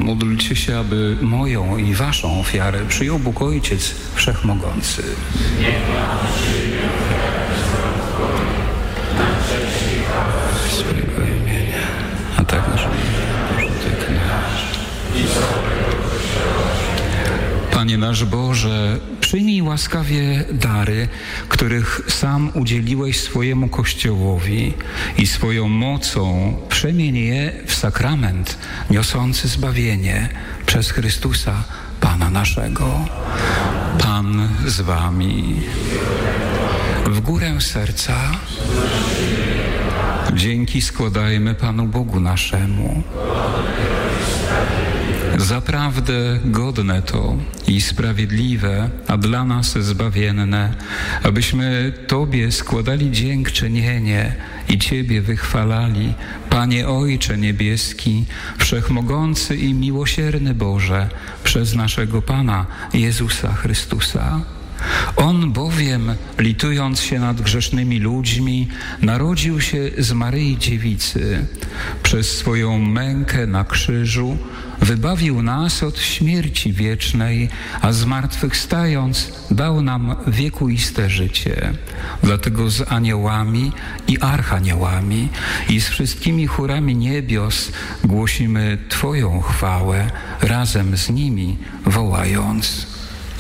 Módlcie się, aby moją i waszą ofiarę przyjął Bóg Ojciec Wszechmogący. Swojego imienia, a także pożytek nasz. Panie nasz Boże, przyjmij łaskawie dary, których sam udzieliłeś swojemu Kościołowi i swoją mocą przemień je w sakrament niosący zbawienie przez Chrystusa, Pana naszego. Pan z wami. W górę serca dzięki składajmy Panu Bogu naszemu. Zaprawdę godne to i sprawiedliwe, a dla nas zbawienne, abyśmy Tobie składali dziękczynienie i Ciebie wychwalali, Panie Ojcze Niebieski, Wszechmogący i miłosierny Boże, przez naszego Pana Jezusa Chrystusa. On bowiem, litując się nad grzesznymi ludźmi, narodził się z Maryi Dziewicy. Przez swoją mękę na krzyżu wybawił nas od śmierci wiecznej, a zmartwychwstając dał nam wiekuiste życie. Dlatego z aniołami i archaniołami i z wszystkimi chórami niebios głosimy Twoją chwałę, razem z nimi wołając: